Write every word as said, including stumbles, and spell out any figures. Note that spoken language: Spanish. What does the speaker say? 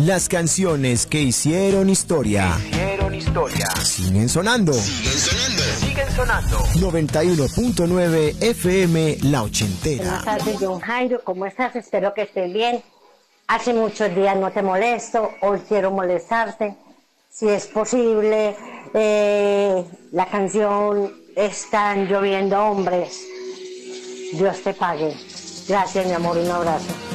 Las canciones que hicieron historia. Hicieron historia. Siguen sonando. Siguen sonando. Siguen sonando. noventa y uno punto nueve F M La Ochentera. Buenas tardes, John Jairo. ¿Cómo estás? Espero que estés bien. Hace muchos días no te molesto. Hoy quiero molestarte. Si es posible, eh, la canción Están lloviendo hombres. Dios te pague. Gracias, mi amor. Un abrazo.